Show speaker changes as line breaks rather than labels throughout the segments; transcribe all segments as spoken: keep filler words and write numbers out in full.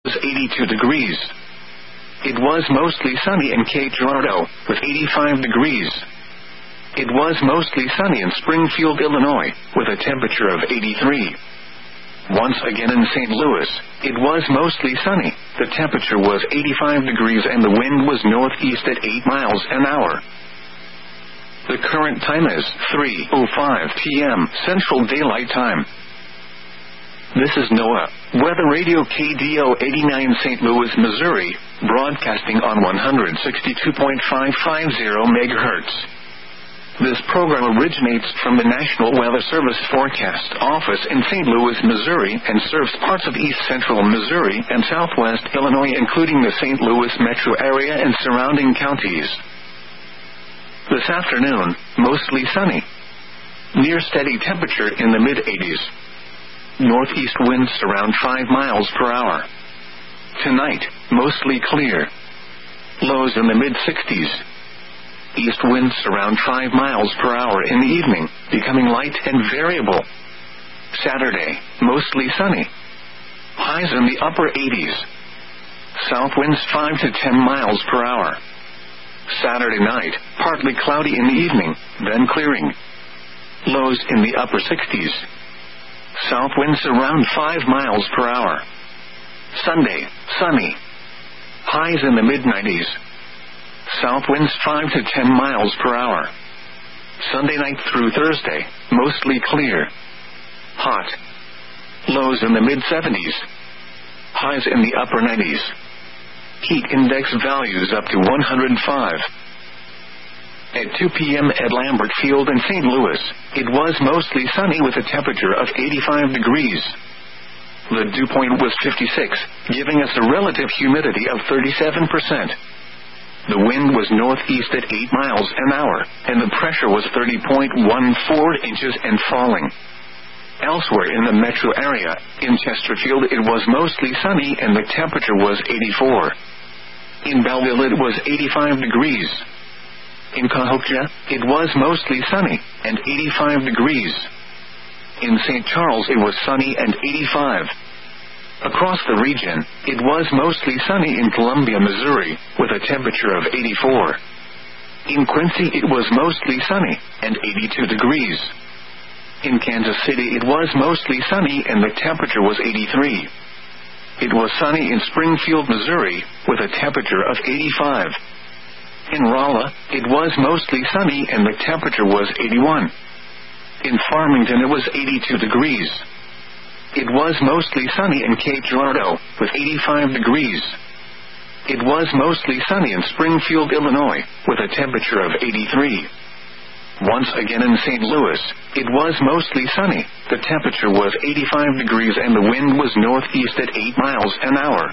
eighty-two degrees. It was mostly sunny in Cape Girardeau, with eighty-five degrees. It was mostly sunny in Springfield, Illinois, with a temperature of eighty-three. Once again in Saint Louis, it was mostly sunny. The temperature was eighty-five degrees and the wind was northeast at eight miles an hour. The current time is three oh five p.m. Central Daylight Time. This is NOAA Weather Radio K D O eighty-nine Saint Louis, Missouri, broadcasting on one sixty-two point five five zero megahertz. This program originates from the National Weather Service Forecast Office in Saint Louis, Missouri, and serves parts of east central Missouri and southwest Illinois, including the Saint Louis metro area and surrounding counties. This afternoon, mostly sunny. Near steady temperature in the mid-eighties. Northeast winds around five miles per hour. Tonight, mostly clear. Lows in the mid-sixties. East winds around five miles per hour in the evening, becoming light and variable. Saturday, mostly sunny. Highs in the upper eighties. South winds five to ten miles per hour. Saturday night, partly cloudy in the evening, then clearing. Lows in the upper sixties. South winds around five miles per hour. Sunday, sunny. Highs in the mid-nineties. South winds five to ten miles per hour. Sunday night through Thursday, mostly clear. Hot. Lows in the mid-seventies. Highs in the upper nineties. Heat index values up to one hundred five. At two p.m. at Lambert Field in Saint Louis, it was mostly sunny with a temperature of eighty-five degrees. The dew point was fifty-six, giving us a relative humidity of thirty-seven percent. The wind was northeast at eight miles an hour, and the pressure was thirty point one four inches and falling. Elsewhere in the metro area, in Chesterfield it was mostly sunny and the temperature was eighty-four. In Belleville it was eighty-five degrees. In Cahokia, it was mostly sunny and eighty-five degrees. In Saint Charles it was sunny and eighty-five. Across the region, it was mostly sunny in Columbia, Missouri, with a temperature of eighty-four. In Quincy it was mostly sunny and eighty-two degrees. In Kansas City it was mostly sunny and the temperature was eighty-three. It was sunny in Springfield, Missouri, with a temperature of eighty-five. In Rolla, it was mostly sunny and the temperature was eighty-one. In Farmington it was eighty-two degrees. It was mostly sunny in Cape Girardeau, with eighty-five degrees. It was mostly sunny in Springfield, Illinois, with a temperature of eighty-three. Once again in Saint Louis, it was mostly sunny. The temperature was eighty-five degrees and the wind was northeast at eight miles an hour.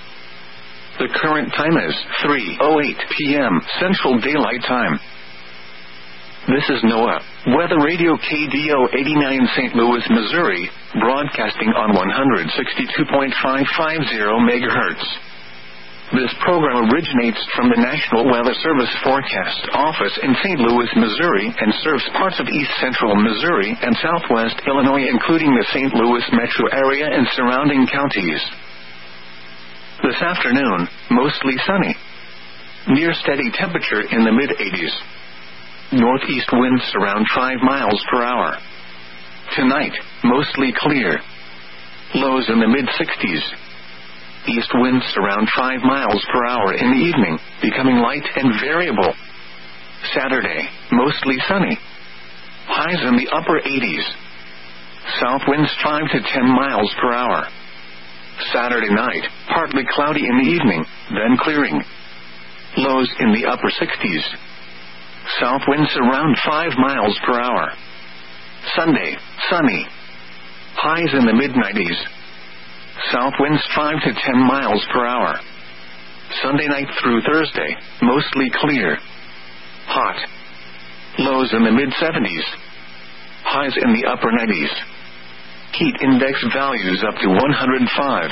The current time is three oh eight p.m. Central Daylight Time. This is NOAA Weather Radio K D O eighty-nine Saint Louis, Missouri, broadcasting on one sixty-two point five five zero megahertz. This program originates from the National Weather Service Forecast Office in Saint Louis, Missouri, and serves parts of east central Missouri and southwest Illinois, including the Saint Louis metro area and surrounding counties. This afternoon, mostly sunny. Near steady temperature in the mid-eighties. Northeast winds around five miles per hour. Tonight, mostly clear. Lows in the mid-sixties. East winds around five miles per hour in the evening, becoming light and variable. Saturday, mostly sunny. Highs in the upper eighties. South winds five to ten miles per hour. Saturday night, partly cloudy in the evening, then clearing. Lows in the upper sixties. South winds around five miles per hour. Sunday, sunny. Highs in the mid-nineties. South winds five to ten miles per hour. Sunday night through Thursday, mostly clear. Hot. Lows in the mid-seventies. Highs in the upper nineties. Heat index values up to one hundred five.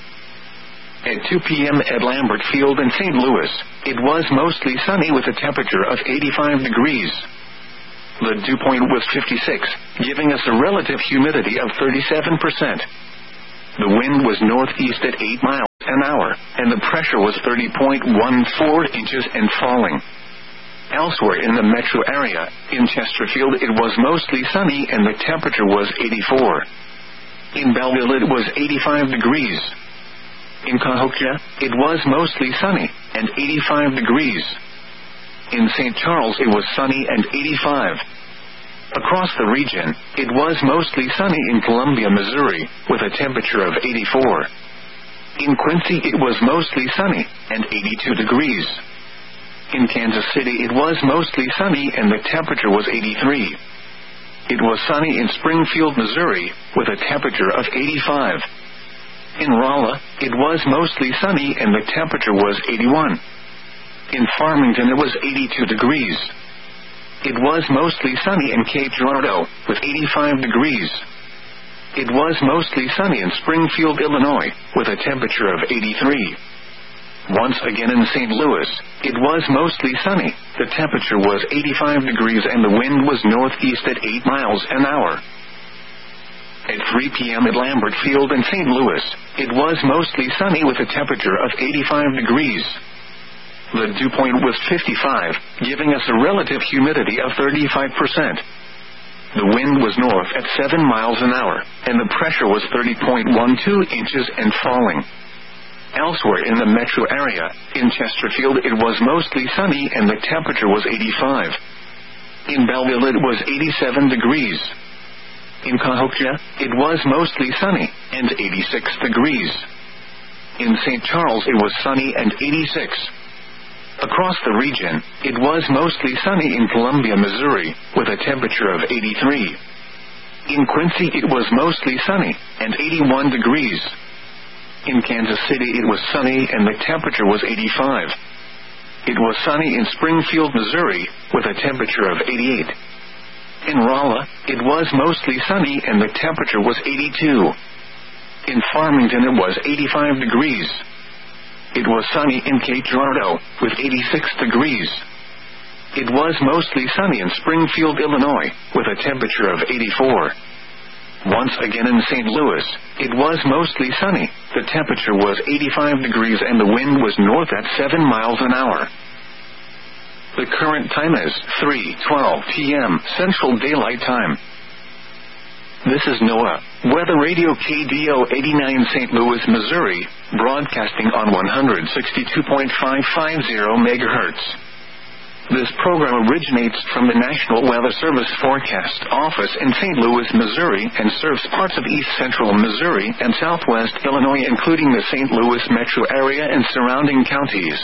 At two p.m. at Lambert Field in Saint Louis, it was mostly sunny with a temperature of eighty-five degrees. The dew point was fifty-six, giving us a relative humidity of thirty-seven percent. The wind was northeast at eight miles an hour, and the pressure was thirty point one four inches and falling. Elsewhere in the metro area, in Chesterfield it was mostly sunny and the temperature was eighty-four. In Belleville it was eighty-five degrees. In Cahokia, it was mostly sunny and eighty-five degrees. In Saint Charles it was sunny and eighty-five. Across the region, it was mostly sunny in Columbia, Missouri, with a temperature of eighty-four. In Quincy it was mostly sunny and eighty-two degrees. In Kansas City it was mostly sunny and the temperature was eighty-three. It was sunny in Springfield, Missouri, with a temperature of eighty-five. In Rolla, it was mostly sunny and the temperature was eighty-one. In Farmington it was eighty-two degrees. It was mostly sunny in Cape Girardeau, with eighty-five degrees. It was mostly sunny in Springfield, Illinois, with a temperature of eighty-three. Once again in Saint Louis, it was mostly sunny, the temperature was eighty-five degrees and the wind was northeast at eight miles an hour. At three p.m. at Lambert Field in Saint Louis, it was mostly sunny with a temperature of eighty-five degrees. The dew point was fifty-five, giving us a relative humidity of thirty-five percent. The wind was north at seven miles an hour, and the pressure was thirty point one two inches and falling. Elsewhere in the metro area, in Chesterfield it was mostly sunny and the temperature was eighty-five. In Belleville it was eighty-seven degrees. In Cahokia, it was mostly sunny and eighty-six degrees. In Saint Charles it was sunny and eighty-six. Across the region, it was mostly sunny in Columbia, Missouri, with a temperature of eighty-three. In Quincy it was mostly sunny and eighty-one degrees. In Kansas City it was sunny and the temperature was eighty-five. It was sunny in Springfield, Missouri, with a temperature of eighty-eight. In Rolla, it was mostly sunny and the temperature was eighty-two. In Farmington it was eighty-five degrees. It was sunny in Cape Girardeau, with eighty-six degrees. It was mostly sunny in Springfield, Illinois, with a temperature of eighty-four. Once again in Saint Louis, it was mostly sunny, the temperature was eighty-five degrees and the wind was north at seven miles an hour. The current time is three twelve p.m. Central Daylight Time. This is NOAA, Weather Radio K D O eighty-nine Saint Louis, Missouri, broadcasting on one sixty-two point five five zero megahertz. This program originates from the National Weather Service Forecast Office in Saint Louis, Missouri, and serves parts of east central Missouri and southwest Illinois, including the Saint Louis metro area and surrounding counties.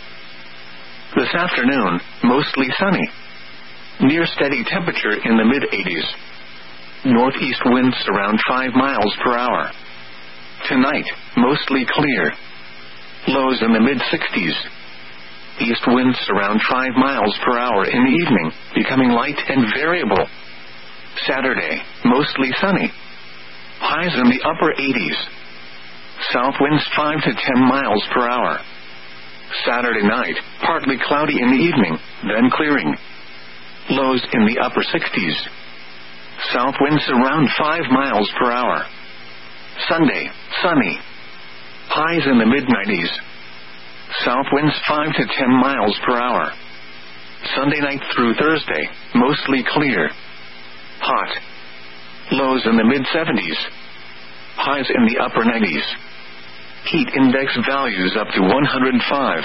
This afternoon, mostly sunny. Near steady temperature in the mid-eighties. Northeast winds around five miles per hour. Tonight, mostly clear. Lows in the mid-sixties. East winds around five miles per hour in the evening, becoming light and variable. Saturday, mostly sunny. Highs in the upper eighties. South winds five to ten miles per hour. Saturday night, partly cloudy in the evening, then clearing. Lows in the upper sixties. South winds around five miles per hour. Sunday, sunny. Highs in the mid-nineties. South winds five to ten miles per hour. Sunday night through Thursday, mostly clear. Hot. Lows in the mid-seventies. Highs in the upper nineties. Heat index values up to one hundred five.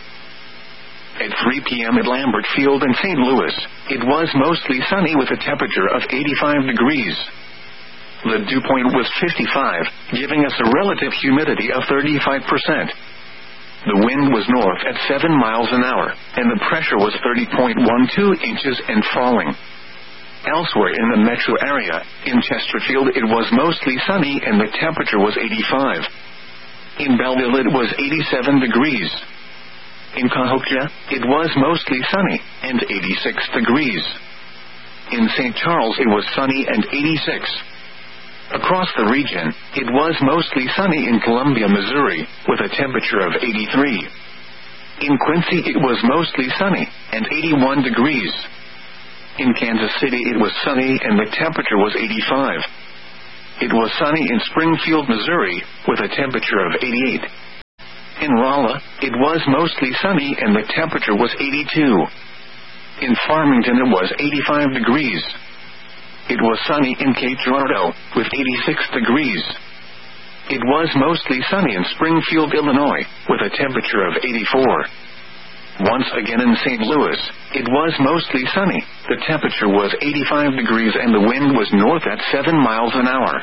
At three p.m. at Lambert Field in Saint Louis, it was mostly sunny with a temperature of eighty-five degrees. The dew point was fifty-five, giving us a relative humidity of thirty-five percent. The wind was north at seven miles an hour, and the pressure was thirty point one two inches and falling. Elsewhere in the metro area, in Chesterfield it was mostly sunny and the temperature was eighty-five. In Belleville it was eighty-seven degrees. In Cahokia, it was mostly sunny and eighty-six degrees. In Saint Charles it was sunny and eighty-six. Across the region, it was mostly sunny in Columbia, Missouri, with a temperature of eighty-three. In Quincy it was mostly sunny and eighty-one degrees. In Kansas City it was sunny and the temperature was eighty-five. It was sunny in Springfield, Missouri, with a temperature of eighty-eight. In Rolla, it was mostly sunny and the temperature was eighty-two. In Farmington it was eighty-five degrees. It was sunny in Cape Girardeau, with eighty-six degrees. It was mostly sunny in Springfield, Illinois, with a temperature of eighty-four. Once again in Saint Louis, it was mostly sunny, the temperature was eighty-five degrees and the wind was north at seven miles an hour.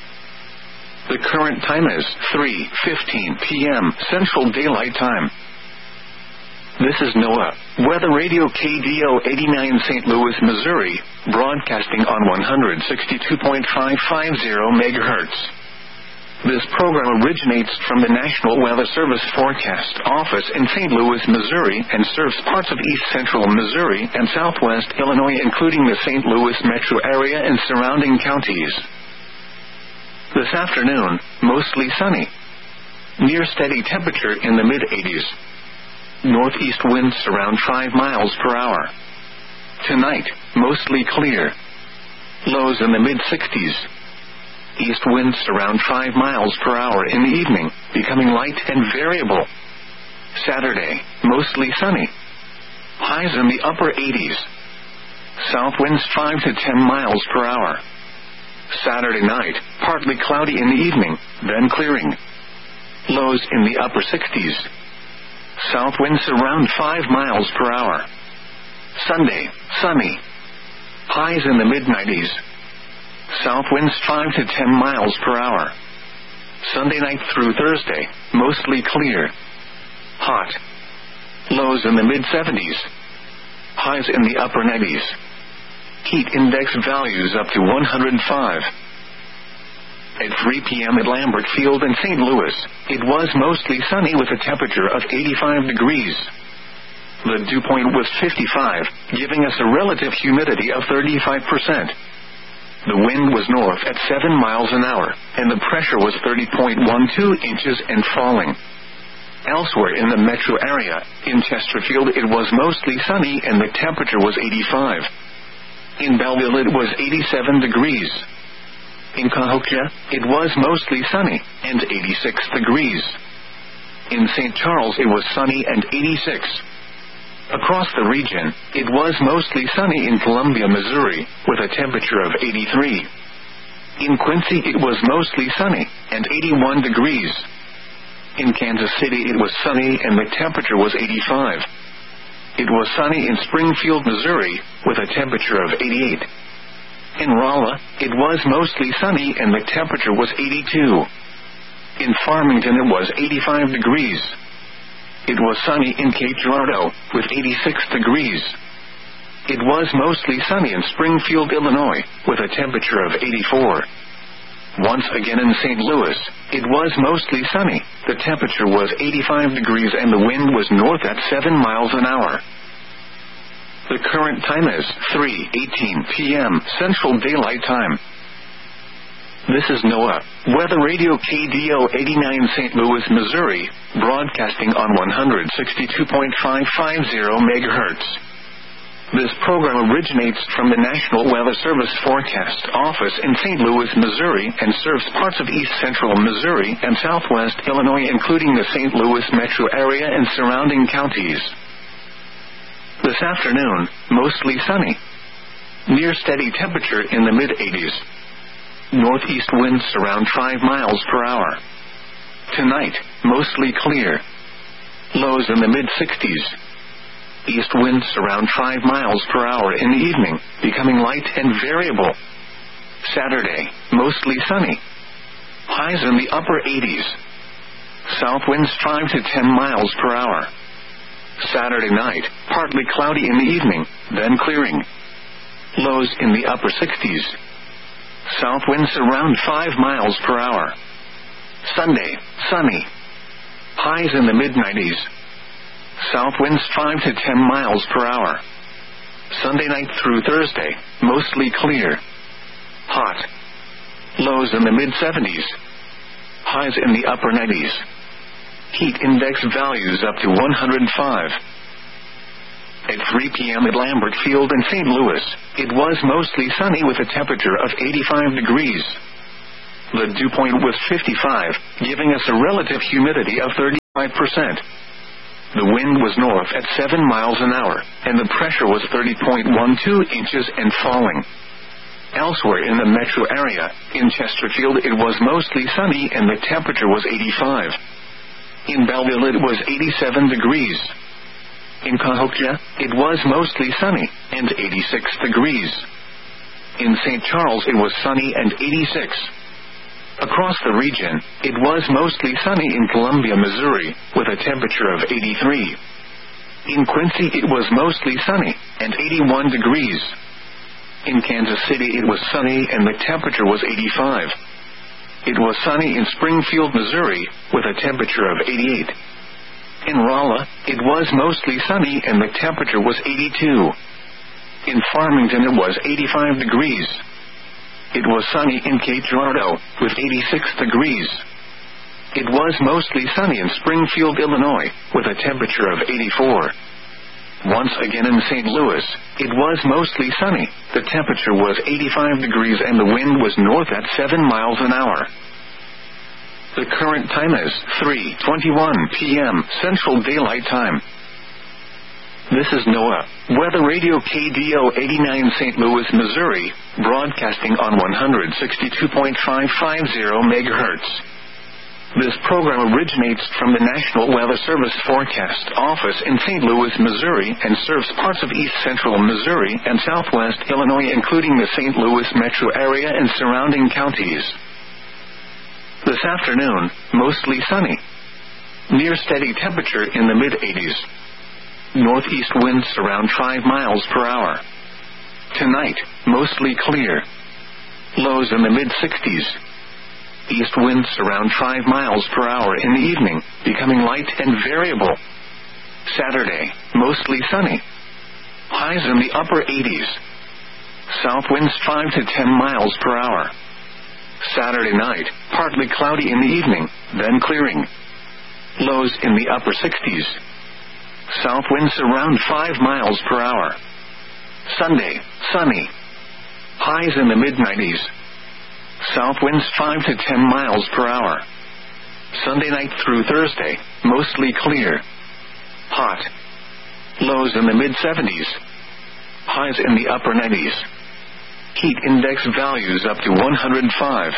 The current time is three fifteen p.m. Central Daylight Time. This is NOAA Weather Radio K D O eighty-nine Saint Louis, Missouri, broadcasting on one sixty-two point five five zero megahertz. This program originates from the National Weather Service Forecast Office in Saint Louis, Missouri, and serves parts of east central Missouri and southwest Illinois, including the Saint Louis metro area and surrounding counties. This afternoon, mostly sunny. Near steady temperature in the mid-eighties. Northeast winds around five miles per hour. Tonight, mostly clear. Lows in the mid-sixties. East winds around five miles per hour in the evening, becoming light and variable. Saturday, mostly sunny. Highs in the upper eighties. South winds five to ten miles per hour. Saturday night, partly cloudy in the evening, then clearing. Lows in the upper sixties. South winds around five miles per hour. Sunday, sunny. Highs in the mid-nineties. South winds five to ten miles per hour. Sunday night through Thursday, mostly clear. Hot. Lows in the mid-seventies. Highs in the upper nineties. Heat index values up to one hundred five. At three p.m. at Lambert Field in Saint Louis, it was mostly sunny with a temperature of eighty-five degrees. The dew point was fifty-five, giving us a relative humidity of thirty-five percent. The wind was north at seven miles an hour, and the pressure was thirty point one two inches and falling. Elsewhere in the metro area, in Chesterfield it was mostly sunny and the temperature was eighty-five. In Belleville it was eighty-seven degrees. In Cahokia, it was mostly sunny, and eighty-six degrees. In Saint Charles it was sunny and eighty-six. Across the region, it was mostly sunny in Columbia, Missouri, with a temperature of eighty-three. In Quincy it was mostly sunny, and eighty-one degrees. In Kansas City it was sunny and the temperature was eighty-five. It was sunny in Springfield, Missouri, with a temperature of eighty-eight. In Rolla, it was mostly sunny and the temperature was eighty-two. In Farmington it was eighty-five degrees. It was sunny in Cape Girardeau, with eighty-six degrees. It was mostly sunny in Springfield, Illinois, with a temperature of eighty-four. Once again in Saint Louis, it was mostly sunny, the temperature was eighty-five degrees and the wind was north at seven miles an hour. The current time is three eighteen p.m. Central Daylight Time. This is NOAA Weather Radio K D O eighty-nine Saint Louis, Missouri, broadcasting on one sixty-two point five five zero megahertz. This program originates from the National Weather Service Forecast Office in Saint Louis, Missouri, and serves parts of east central Missouri and southwest Illinois, including the Saint Louis metro area and surrounding counties. This afternoon, mostly sunny. Near steady temperature in the mid-eighties. Northeast winds around five miles per hour. Tonight, mostly clear. Lows in the mid-sixties. East winds around five miles per hour in the evening, becoming light and variable. Saturday, mostly sunny. Highs in the upper eighties. South winds five to ten miles per hour. Saturday night, partly cloudy in the evening, then clearing. Lows in the upper sixties. South winds around five miles per hour. Sunday, sunny. Highs in the mid-nineties. South winds five to ten miles per hour. Sunday night through Thursday, mostly clear. Hot. Lows in the mid-seventies. Highs in the upper nineties. Heat index values up to one hundred five. At three p.m. at Lambert Field in Saint Louis, it was mostly sunny with a temperature of eighty-five degrees. The dew point was fifty-five, giving us a relative humidity of thirty. thirty-five percent. The wind was north at seven miles an hour, and the pressure was thirty point one two inches and falling. Elsewhere in the metro area, in Chesterfield it was mostly sunny and the temperature was eighty-five. In Belleville it was eighty-seven degrees. In Cahokia, it was mostly sunny, and eighty-six degrees. In Saint Charles it was sunny and eighty-six. Across the region, it was mostly sunny in Columbia, Missouri, with a temperature of eighty-three. In Quincy it was mostly sunny, and eighty-one degrees. In Kansas City it was sunny and the temperature was eighty-five. It was sunny in Springfield, Missouri, with a temperature of eighty-eight. In Rolla, it was mostly sunny and the temperature was eighty-two. In Farmington it was eighty-five degrees. It was sunny in Cape Girardeau, with eighty-six degrees. It was mostly sunny in Springfield, Illinois, with a temperature of eighty-four. Once again in Saint Louis, it was mostly sunny, the temperature was eighty-five degrees and the wind was north at seven miles an hour. The current time is three twenty-one p.m. Central Daylight Time. This is NOAA, Weather Radio K D O eighty-nine Saint Louis, Missouri, broadcasting on one sixty-two point five five zero megahertz. This program originates from the National Weather Service Forecast Office in Saint Louis, Missouri, and serves parts of east central Missouri and southwest Illinois, including the Saint Louis metro area and surrounding counties. This afternoon, mostly sunny. Near steady temperature in the mid-eighties. Northeast winds around five miles per hour. Tonight, mostly clear. Lows in the mid-sixties. East winds around five miles per hour in the evening, becoming light and variable. Saturday, mostly sunny. Highs in the upper eighties. South winds five to ten miles per hour. Saturday night, partly cloudy in the evening, then clearing. Lows in the upper sixties. South winds around five miles per hour. Sunday, sunny. Highs in the mid-nineties. South winds five to ten miles per hour. Sunday night through Thursday, mostly clear. Hot. Lows in the mid-seventies. Highs in the upper nineties. Heat index values up to one hundred five.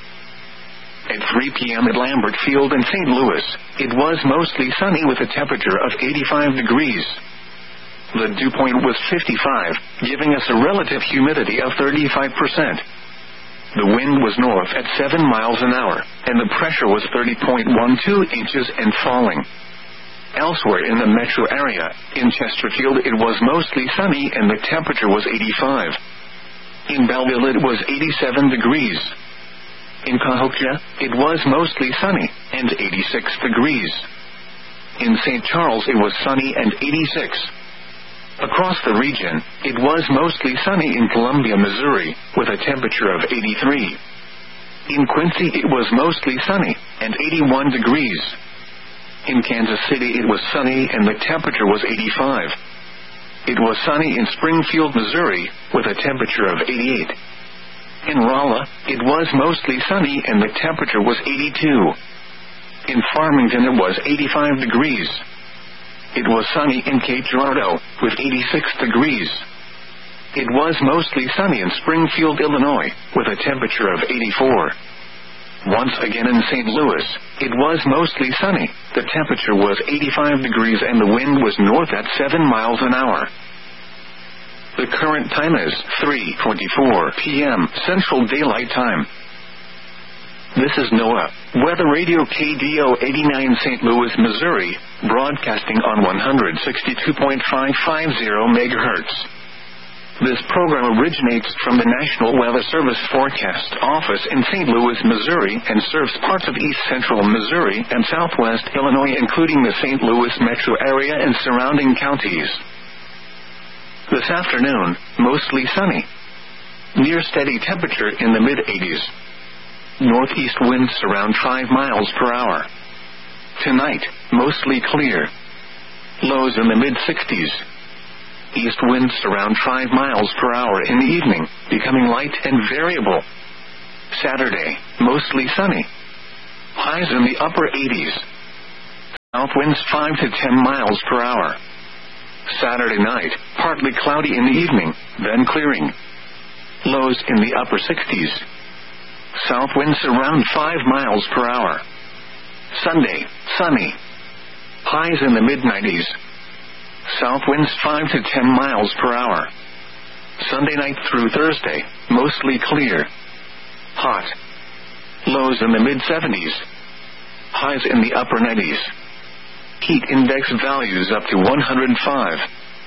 At three p.m. at Lambert Field in Saint Louis, it was mostly sunny with a temperature of eighty-five degrees. The dew point was fifty-five, giving us a relative humidity of thirty-five percent. The wind was north at seven miles an hour, and the pressure was thirty point one two inches and falling. Elsewhere in the metro area, in Chesterfield it was mostly sunny and the temperature was eighty-five. In Belleville it was eighty-seven degrees. In Cahokia, it was mostly sunny, and eighty-six degrees. In Saint Charles it was sunny and eighty-six. Across the region, it was mostly sunny in Columbia, Missouri, with a temperature of eighty-three. In Quincy it was mostly sunny, and eighty-one degrees. In Kansas City it was sunny and the temperature was eighty-five. It was sunny in Springfield, Missouri, with a temperature of eighty-eight. In Rolla, it was mostly sunny and the temperature was eighty-two. In Farmington it was eighty-five degrees. It was sunny in Cape Girardeau, with eighty-six degrees. It was mostly sunny in Springfield, Illinois, with a temperature of eighty-four. Once again in Saint Louis, it was mostly sunny, the temperature was eighty-five degrees and the wind was north at seven miles an hour. The current time is three twenty-four p.m. Central Daylight Time. This is NOAA, Weather Radio K D O eighty-nine Saint Louis, Missouri, broadcasting on one sixty-two point five five zero megahertz. This program originates from the National Weather Service Forecast Office in Saint Louis, Missouri, and serves parts of east central Missouri and southwest Illinois, including the Saint Louis metro area and surrounding counties. This afternoon, mostly sunny. Near steady temperature in the mid-eighties. Northeast winds around five miles per hour. Tonight, mostly clear. Lows in the mid-sixties. East winds around five miles per hour in the evening, becoming light and variable. Saturday, mostly sunny. Highs in the upper eighties. South winds five to ten miles per hour. Saturday night, partly cloudy in the evening, then clearing. Lows in the upper sixties. South winds around five miles per hour. Sunday, sunny. Highs in the mid nineties. South winds five to ten miles per hour. Sunday night through Thursday, mostly clear. Hot. Lows in the mid seventies. Highs in the upper nineties. Heat index values up to one hundred five.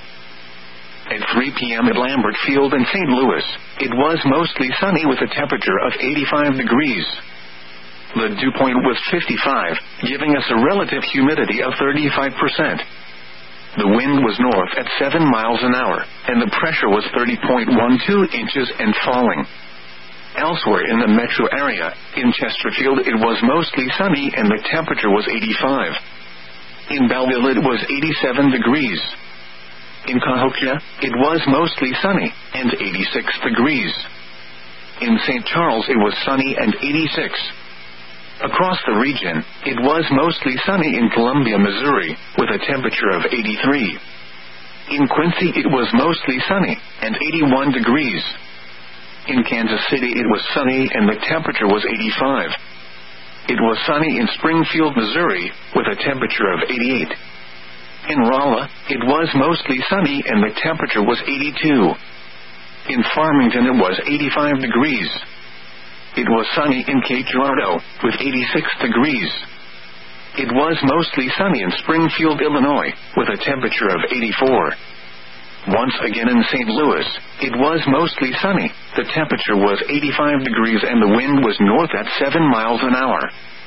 At three p.m. at Lambert Field in Saint Louis, it was mostly sunny with a temperature of eighty-five degrees. The dew point was fifty-five, giving us a relative humidity of thirty-five percent. The wind was north at seven miles an hour, and the pressure was thirty point one two inches and falling. Elsewhere in the metro area, in Chesterfield it was mostly sunny and the temperature was eighty-five. In Belleville it was eighty-seven degrees. In Cahokia, it was mostly sunny, and eighty-six degrees. In Saint Charles it was sunny and eighty-six. Across the region, it was mostly sunny in Columbia, Missouri, with a temperature of eighty-three. In Quincy it was mostly sunny, and eighty-one degrees. In Kansas City it was sunny and the temperature was eighty-five. It was sunny in Springfield, Missouri, with a temperature of eighty-eight. In Rolla, it was mostly sunny and the temperature was eighty-two. In Farmington it was eighty-five degrees. It was sunny in Cape Girardeau, with eighty-six degrees. It was mostly sunny in Springfield, Illinois, with a temperature of eighty-four. Once again in Saint Louis, it was mostly sunny, the temperature was eighty-five degrees and the wind was north at seven miles an hour.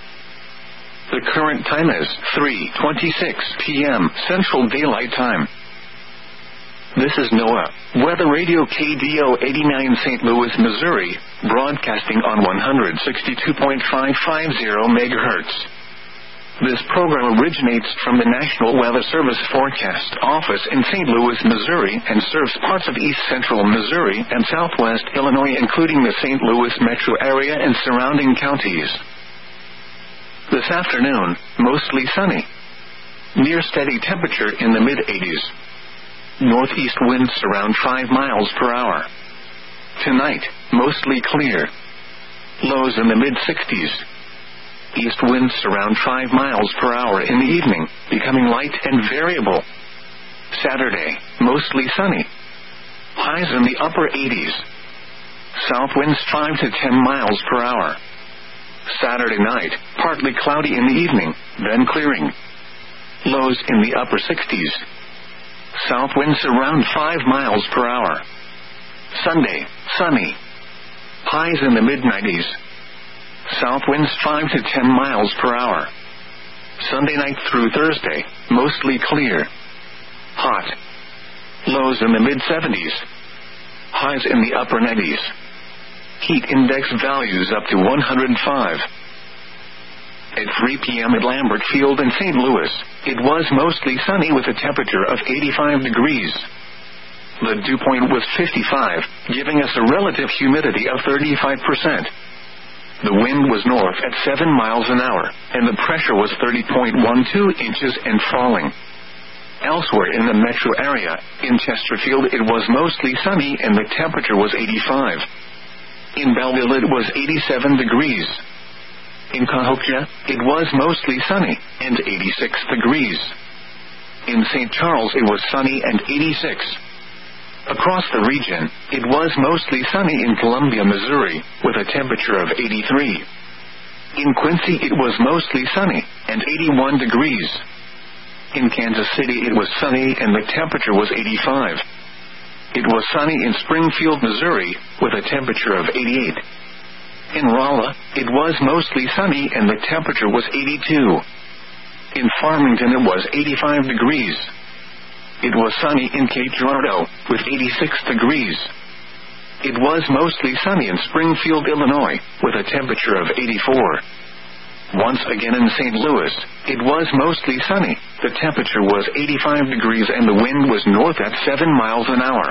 The current time is three twenty-six p.m. Central Daylight Time. This is NOAA, Weather Radio K D O eighty-nine Saint Louis, Missouri, broadcasting on one sixty-two point five five zero megahertz. This program originates from the National Weather Service Forecast Office in Saint Louis, Missouri, and serves parts of east central Missouri and southwest Illinois, including the Saint Louis metro area and surrounding counties. This afternoon, mostly sunny. Near steady temperature in the mid eighties. Northeast winds around five miles per hour. Tonight, mostly clear. Lows in the mid sixties. East winds around five miles per hour in the evening, becoming light and variable. Saturday, mostly sunny. Highs in the upper eighties. South winds five to ten miles per hour. Saturday night, partly cloudy in the evening, then clearing. Lows in the upper sixties. South winds around five miles per hour. Sunday, sunny. Highs in the mid nineties. South winds five to ten miles per hour. Sunday night through Thursday, mostly clear. Hot. Lows in the mid seventies. Highs in the upper nineties. Heat index values up to one hundred five. At three p.m. at Lambert Field in Saint Louis, it was mostly sunny with a temperature of eighty-five degrees. The dew point was fifty-five, giving us a relative humidity of thirty-five percent. The wind was north at seven miles an hour, and the pressure was thirty point one two inches and falling. Elsewhere in the metro area, in Chesterfield it was mostly sunny and the temperature was eighty-five. In Belleville it was eighty-seven degrees. In Cahokia, it was mostly sunny, and eighty-six degrees. In Saint Charles it was sunny and eighty-six. Across the region, it was mostly sunny in Columbia, Missouri, with a temperature of eighty-three. In Quincy it was mostly sunny, and eighty-one degrees. In Kansas City it was sunny and the temperature was eighty-five. It was sunny in Springfield, Missouri, with a temperature of eighty-eight. In Rolla, it was mostly sunny and the temperature was eighty-two. In Farmington it was eighty-five degrees. It was sunny in Cape Girardeau, with eighty-six degrees. It was mostly sunny in Springfield, Illinois, with a temperature of eighty-four. Once again in Saint Louis, it was mostly sunny, the temperature was eighty-five degrees and the wind was north at seven miles an hour.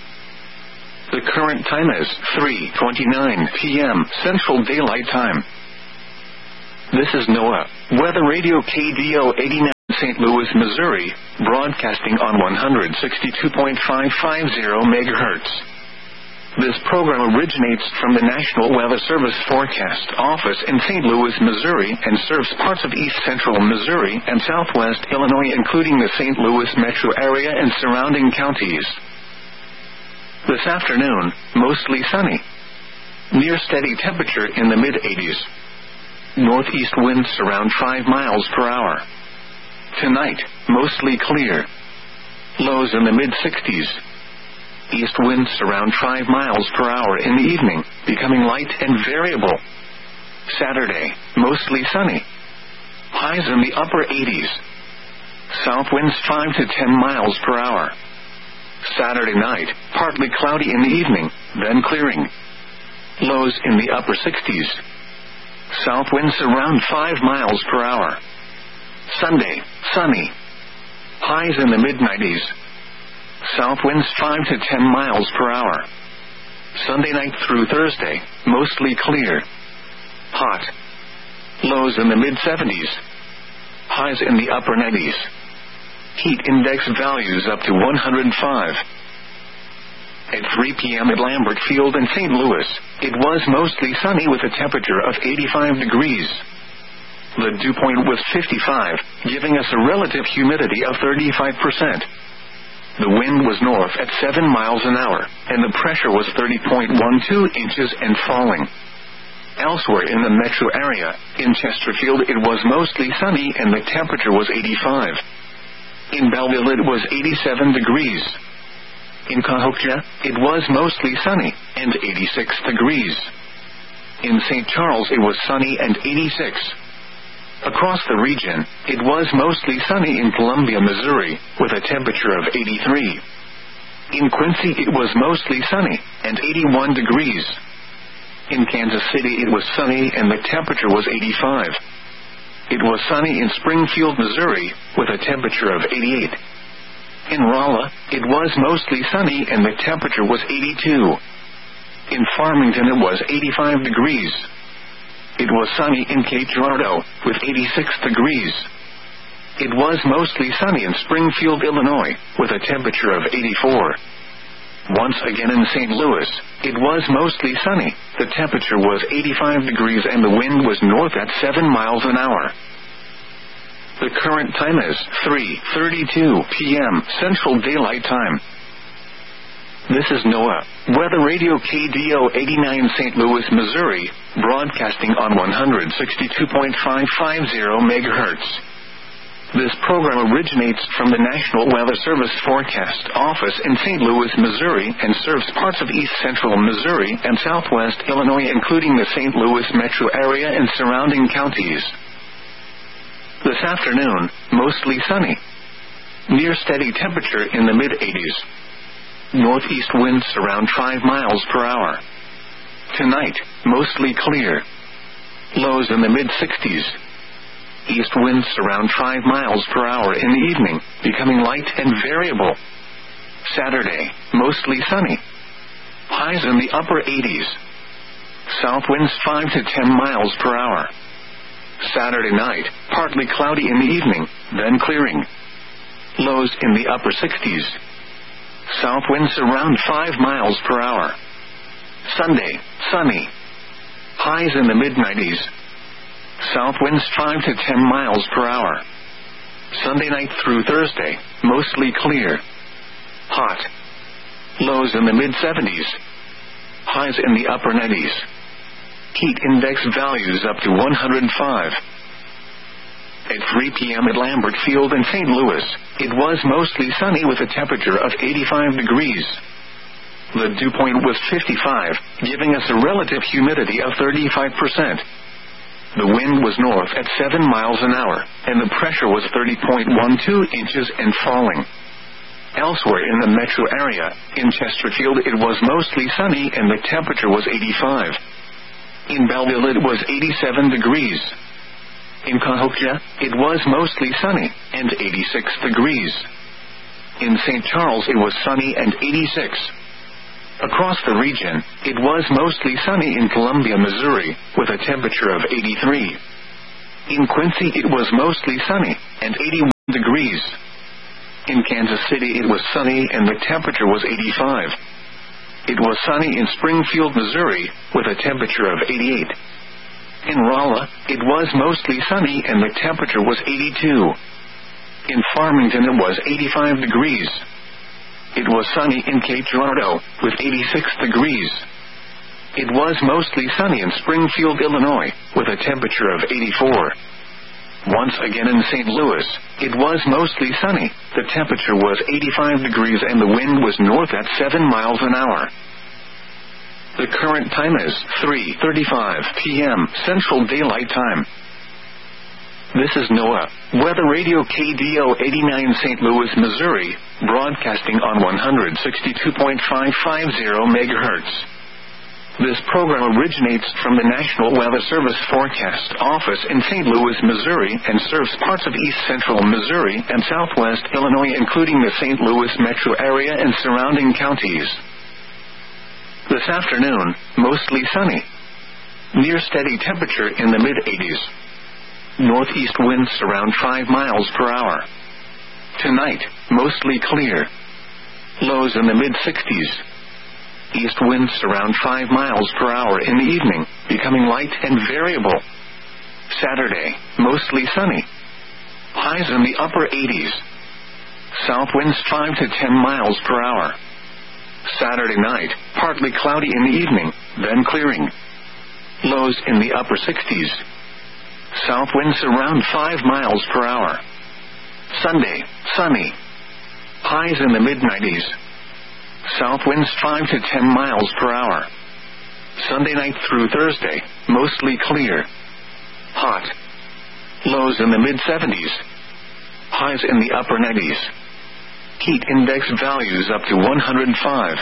The current time is three twenty-nine p.m. Central Daylight Time. This is NOAA, Weather Radio K D O eighty-nine. Saint Louis, Missouri, broadcasting on one sixty-two point five five zero megahertz. This program originates from the National Weather Service Forecast Office in Saint Louis, Missouri, and serves parts of east central Missouri and southwest Illinois, including the Saint Louis metro area and surrounding counties. This afternoon, mostly sunny. Near steady temperature in the mid eighties. Northeast winds around five miles per hour. Tonight, mostly clear. Lows in the mid sixties. East winds around five miles per hour in the evening, becoming light and variable. Saturday, mostly sunny. Highs in the upper eighties. South winds five to ten miles per hour. Saturday night, partly cloudy in the evening, then clearing. Lows in the upper sixties. South winds around five miles per hour. Sunday, sunny. Highs in the mid nineties. South winds five to ten miles per hour. Sunday night through Thursday, mostly clear. Hot. Lows in the mid seventies. Highs in the upper nineties. Heat index values up to one hundred five. At three p.m. at Lambert Field in Saint Louis, it was mostly sunny with a temperature of eighty-five degrees. The dew point was fifty-five, giving us a relative humidity of thirty-five percent. The wind was north at seven miles an hour, and the pressure was thirty point one two inches and falling. Elsewhere in the metro area, in Chesterfield it was mostly sunny and the temperature was eighty-five. In Belleville it was eighty-seven degrees. In Cahokia, it was mostly sunny, and eighty-six degrees. In Saint Charles it was sunny and eighty-six. Across the region, it was mostly sunny in Columbia, Missouri, with a temperature of eighty-three. In Quincy it was mostly sunny, and eighty-one degrees. In Kansas City it was sunny and the temperature was eighty-five. It was sunny in Springfield, Missouri, with a temperature of eighty-eight. In Rolla, it was mostly sunny and the temperature was eighty-two. In Farmington it was eighty-five degrees. It was sunny in Cape Girardeau, with eighty-six degrees. It was mostly sunny in Springfield, Illinois, with a temperature of eighty-four. Once again in Saint Louis, it was mostly sunny, the temperature was eighty-five degrees and the wind was north at seven miles an hour. The current time is three thirty-two p.m. Central Daylight Time. This is NOAA, Weather Radio K D O eighty-nine Saint Louis, Missouri, broadcasting on one sixty-two point five five zero megahertz. This program originates from the National Weather Service Forecast Office in Saint Louis, Missouri, and serves parts of east central Missouri and southwest Illinois, including the Saint Louis metro area and surrounding counties. This afternoon, mostly sunny. Near steady temperature in the mid eighties. Northeast winds around five miles per hour. Tonight, mostly clear. Lows in the mid sixties. East winds around five miles per hour in the evening, becoming light and variable. Saturday, mostly sunny. Highs in the upper eighties. South winds five to ten miles per hour. Saturday night, partly cloudy in the evening, then clearing. Lows in the upper sixties. South winds around five miles per hour. Sunday, sunny. Highs in the mid nineties. South winds five to ten miles per hour. Sunday night through Thursday, mostly clear. Hot. Lows in the mid seventies. Highs in the upper nineties. Heat index values up to one hundred five. At three p.m. at Lambert Field in Saint Louis, it was mostly sunny with a temperature of eighty-five degrees. The dew point was fifty-five, giving us a relative humidity of thirty-five percent. The wind was north at seven miles an hour, and the pressure was thirty point one two inches and falling. Elsewhere in the metro area, in Chesterfield it was mostly sunny and the temperature was eighty-five. In Belleville it was eighty-seven degrees. In Cahokia, it was mostly sunny, and eighty-six degrees. In Saint Charles it was sunny and eighty-six. Across the region, it was mostly sunny in Columbia, Missouri, with a temperature of eighty-three. In Quincy it was mostly sunny, and eighty-one degrees. degrees. In Kansas City it was sunny and the temperature was eighty-five. It was sunny in Springfield, Missouri, with a temperature of eighty-eight. In Rolla, it was mostly sunny and the temperature was eighty-two. In Farmington it was eighty-five degrees. It was sunny in Cape Girardeau, with eighty-six degrees. It was mostly sunny in Springfield, Illinois, with a temperature of eighty-four. Once again in Saint Louis, it was mostly sunny, the temperature was eighty-five degrees and the wind was north at seven miles an hour. The current time is three thirty-five p.m. Central Daylight Time. This is NOAA Weather Radio K D O eighty-nine Saint Louis, Missouri, broadcasting on one sixty-two point five five zero megahertz. This program originates from the National Weather Service Forecast Office in Saint Louis, Missouri, and serves parts of east central Missouri and southwest Illinois, including the Saint Louis metro area and surrounding counties. This afternoon, mostly sunny. Near steady temperature in the mid-eighties. Northeast winds around five miles per hour. Tonight, mostly clear. Lows in the mid-sixties. East winds around five miles per hour in the evening, becoming light and variable. Saturday, mostly sunny. Highs in the upper eighties. South winds five to ten miles per hour. Saturday night, partly cloudy in the evening, then clearing. Lows in the upper sixties. South winds around five miles per hour. Sunday, sunny. Highs in the mid-nineties. South winds five to ten miles per hour. Sunday night through Thursday, mostly clear. Hot. Lows in the mid-seventies. Highs in the upper nineties. Heat index values up to one hundred five.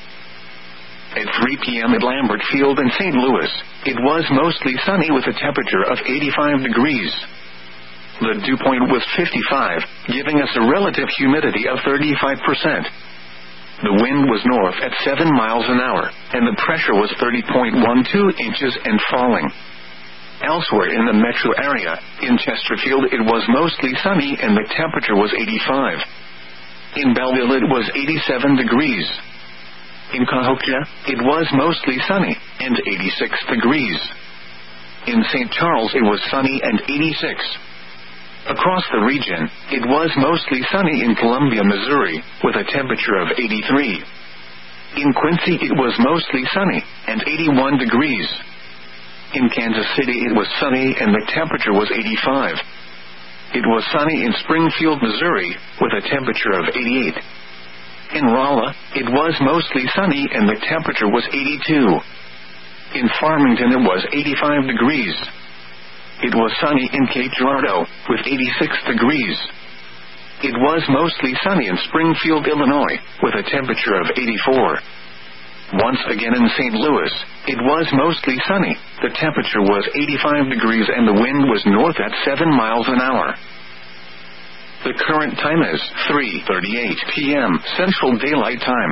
At three p.m. at Lambert Field in Saint Louis, it was mostly sunny with a temperature of eighty-five degrees. The dew point was fifty-five, giving us a relative humidity of thirty-five percent. The wind was north at seven miles an hour, and the pressure was thirty point one two inches and falling. Elsewhere in the metro area, in Chesterfield it was mostly sunny and the temperature was eighty-five. In Belleville it was eighty-seven degrees. In Cahokia, it was mostly sunny, and eighty-six degrees. In Saint Charles it was sunny and eighty-six. Across the region, it was mostly sunny in Columbia, Missouri, with a temperature of eighty-three. In Quincy it was mostly sunny, and eighty-one degrees. In Kansas City it was sunny and the temperature was eighty-five. It was sunny in Springfield, Missouri, with a temperature of eighty-eight. In Rolla, it was mostly sunny and the temperature was eighty-two. In Farmington it was eighty-five degrees. It was sunny in Cape Girardeau, with eighty-six degrees. It was mostly sunny in Springfield, Illinois, with a temperature of eighty-four. Once again in Saint Louis, it was mostly sunny, the temperature was eighty-five degrees and the wind was north at seven miles an hour. The current time is three thirty-eight p.m. Central Daylight Time.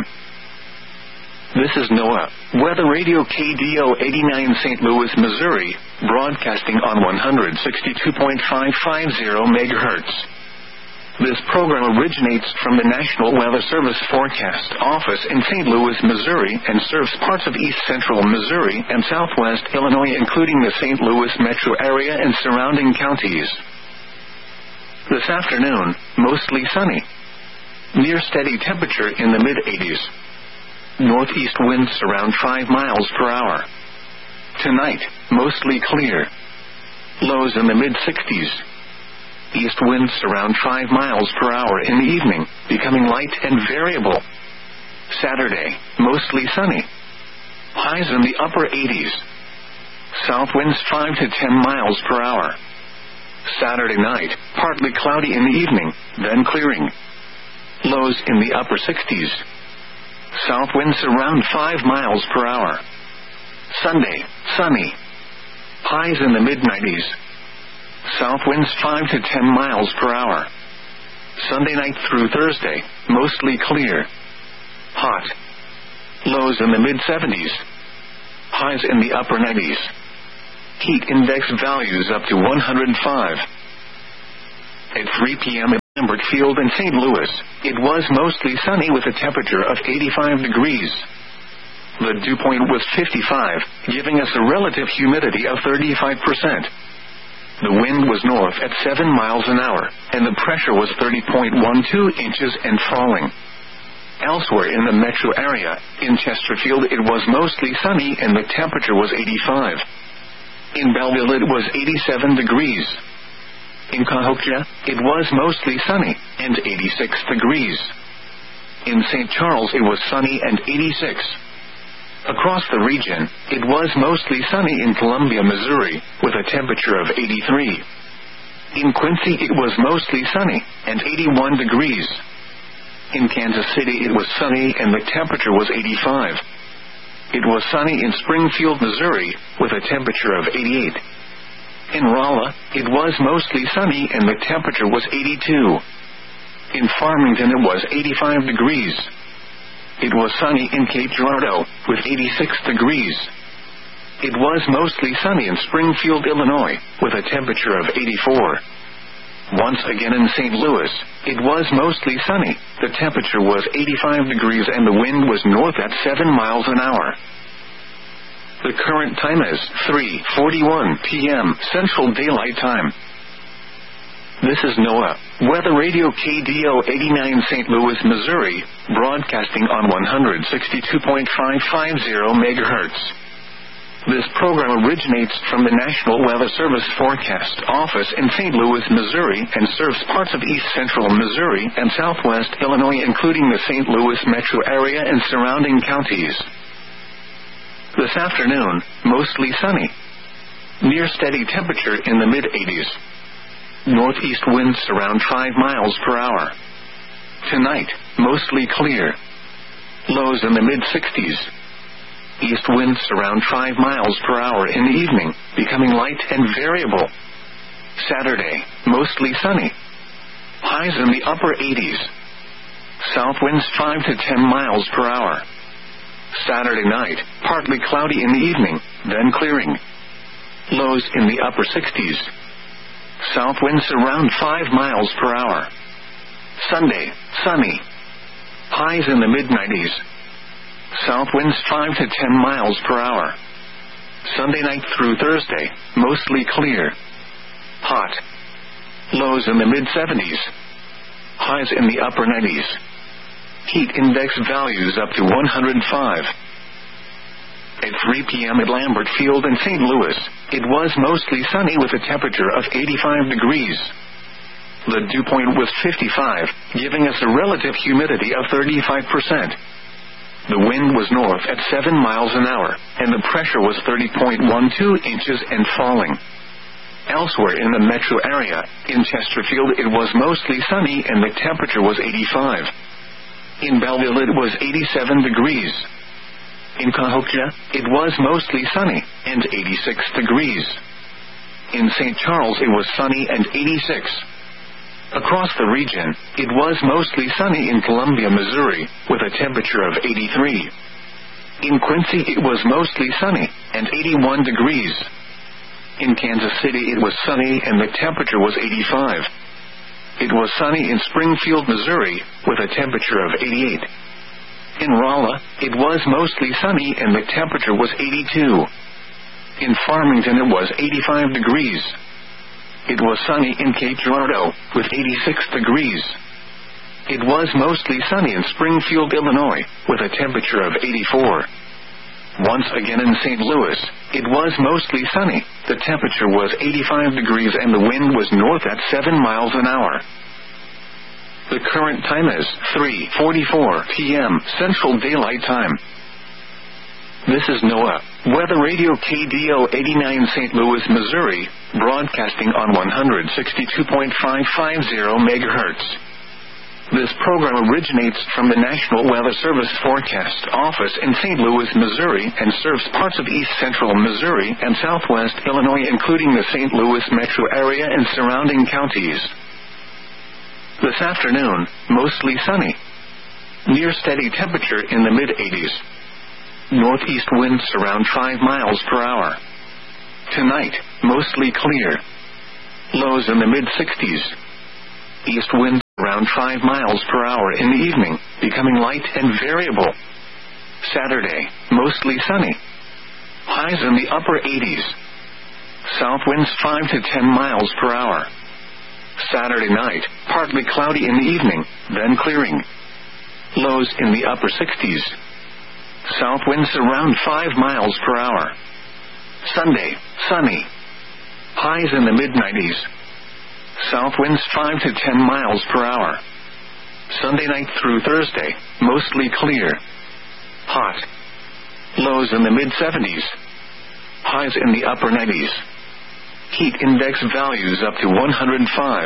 This is NOAA Weather Radio K D O eighty-nine Saint Louis, Missouri, broadcasting on one sixty-two point five five zero megahertz. This program originates from the National Weather Service Forecast Office in Saint Louis, Missouri, and serves parts of east central Missouri and southwest Illinois, including the Saint Louis metro area and surrounding counties. This afternoon, mostly sunny. Near steady temperature in the mid-eighties. Northeast winds around five miles per hour. Tonight, mostly clear. Lows in the mid-sixties. East winds around five miles per hour in the evening, becoming light and variable. Saturday, mostly sunny. Highs in the upper eighties. South winds five to ten miles per hour. Saturday night, partly cloudy in the evening, then clearing. Lows in the upper sixties. South winds around five miles per hour. Sunday, sunny. Highs in the mid-nineties. South winds five to ten miles per hour. Sunday night through Thursday, mostly clear. Hot. Lows in the mid-seventies. Highs in the upper nineties. Heat index values up to one hundred five. At three p.m. Lambert Field in Saint Louis, it was mostly sunny with a temperature of eighty-five degrees. The dew point was fifty-five, giving us a relative humidity of thirty-five percent. The wind was north at seven miles an hour, and the pressure was thirty point one two inches and falling. Elsewhere in the metro area, in Chesterfield it was mostly sunny and the temperature was eighty-five. In Belleville it was eighty-seven degrees. In Cahokia, it was mostly sunny, and eighty-six degrees. In Saint Charles it was sunny and eighty-six. Across the region, it was mostly sunny in Columbia, Missouri, with a temperature of eighty-three. In Quincy it was mostly sunny, and eighty-one degrees. In Kansas City it was sunny and the temperature was eighty-five. It was sunny in Springfield, Missouri, with a temperature of eighty-eight. In Rolla, it was mostly sunny and the temperature was eighty-two. In Farmington it was eighty-five degrees. It was sunny in Cape Girardeau, with eighty-six degrees. It was mostly sunny in Springfield, Illinois, with a temperature of eighty-four. Once again in Saint Louis, it was mostly sunny, the temperature was eighty-five degrees and the wind was north at seven miles an hour. The current time is three forty-one p.m. Central Daylight Time. This is NOAA, Weather Radio K D O eighty-nine Saint Louis, Missouri, broadcasting on one sixty-two point five five zero megahertz. This program originates from the National Weather Service Forecast Office in Saint Louis, Missouri, and serves parts of east central Missouri and southwest Illinois, including the Saint Louis metro area and surrounding counties. This afternoon, mostly sunny. Near steady temperature in the mid-eighties. Northeast winds around five miles per hour. Tonight, mostly clear. Lows in the mid-sixties. East winds around five miles per hour in the evening, becoming light and variable. Saturday, mostly sunny. Highs in the upper eighties. South winds five to ten miles per hour. Saturday night, partly cloudy in the evening, then clearing. Lows in the upper sixties. South winds around five miles per hour. Sunday, sunny. Highs in the mid-nineties. South winds five to ten miles per hour. Sunday night through Thursday, mostly clear. Hot. Lows in the mid-seventies. Highs in the upper nineties. Heat index values up to one hundred five. At three p.m. at Lambert Field in Saint Louis, it was mostly sunny with a temperature of eighty-five degrees. The dew point was fifty-five, giving us a relative humidity of thirty-five percent. The wind was north at seven miles an hour, and the pressure was thirty point one two inches and falling. Elsewhere in the metro area, in Chesterfield it was mostly sunny and the temperature was eighty-five. In Belleville it was eighty-seven degrees. In Cahokia, it was mostly sunny, and eighty-six degrees. In Saint Charles it was sunny and eighty-six. Across the region, it was mostly sunny in Columbia, Missouri, with a temperature of eighty-three. In Quincy it was mostly sunny, and eighty-one degrees. In Kansas City it was sunny and the temperature was eighty-five. It was sunny in Springfield, Missouri, with a temperature of eighty-eight. In Rolla, it was mostly sunny and the temperature was eighty-two. In Farmington it was eighty-five degrees. It was sunny in Cape Girardeau, with eighty-six degrees. It was mostly sunny in Springfield, Illinois, with a temperature of eighty-four. Once again in Saint Louis, it was mostly sunny, the temperature was eighty-five degrees and the wind was north at seven miles an hour. The current time is three forty-four p.m. Central Daylight Time. This is NOAA, Weather Radio K D O eighty-nine Saint Louis, Missouri, broadcasting on one sixty-two point five five zero megahertz. This program originates from the National Weather Service Forecast Office in Saint Louis, Missouri, and serves parts of east central Missouri and southwest Illinois, including the Saint Louis metro area and surrounding counties. This afternoon, mostly sunny. Near steady temperature in the mid-eighties. Northeast winds around five miles per hour. Tonight, mostly clear. Lows in the mid-sixties. East winds around five miles per hour in the evening, becoming light and variable. Saturday, mostly sunny. Highs in the upper eighties. South winds five to ten miles per hour. Saturday night, partly cloudy in the evening, then clearing. Lows in the upper sixties. South winds around five miles per hour. Sunday, sunny. Highs in the mid nineties. South winds five to ten miles per hour. Sunday night through Thursday, mostly clear. Hot. Lows in the mid seventies. Highs in the upper nineties. Heat index values up to one hundred five.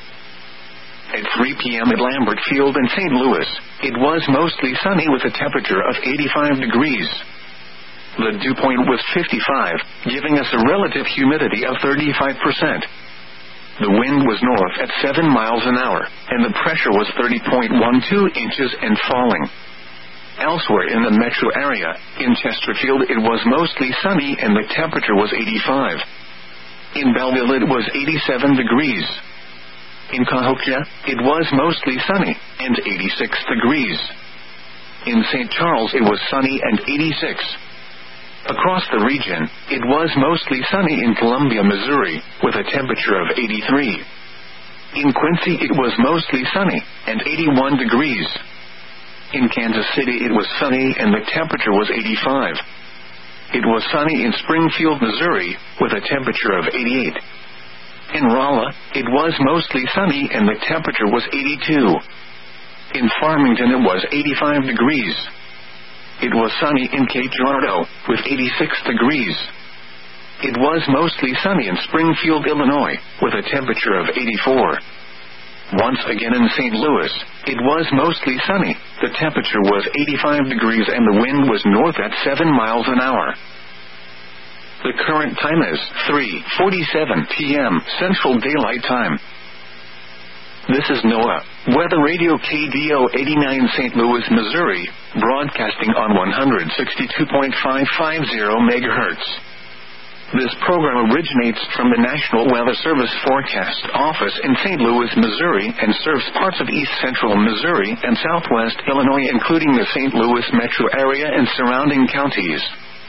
At three p.m. at Lambert Field in Saint Louis, it was mostly sunny with a temperature of eighty-five degrees. The dew point was fifty-five, giving us a relative humidity of thirty-five percent. The wind was north at seven miles an hour, and the pressure was thirty point one two inches and falling. Elsewhere in the metro area, in Chesterfield it was mostly sunny and the temperature was eighty-five. In Belleville it was eighty-seven degrees. In Cahokia, it was mostly sunny and eighty-six degrees. In Saint Charles it was sunny and eighty-six. Across the region, it was mostly sunny in Columbia, Missouri, with a temperature of eighty-three. In Quincy it was mostly sunny and eighty-one degrees. In Kansas City it was sunny and the temperature was eighty-five. It was sunny in Springfield, Missouri, with a temperature of eighty-eight. In Rolla, it was mostly sunny and the temperature was eighty-two. In Farmington it was eighty-five degrees. It was sunny in Cape Girardeau, with eighty-six degrees. It was mostly sunny in Springfield, Illinois, with a temperature of eighty-four. Once again in Saint Louis, it was mostly sunny, the temperature was eighty-five degrees and the wind was north at seven miles an hour. The current time is three forty-seven p.m. Central Daylight Time. This is NOAA Weather Radio K D O eighty-nine Saint Louis, Missouri, broadcasting on one sixty-two point five five zero megahertz. This program originates from the National Weather Service Forecast Office in Saint Louis, Missouri, and serves parts of east central Missouri and southwest Illinois, including the Saint Louis metro area and surrounding counties.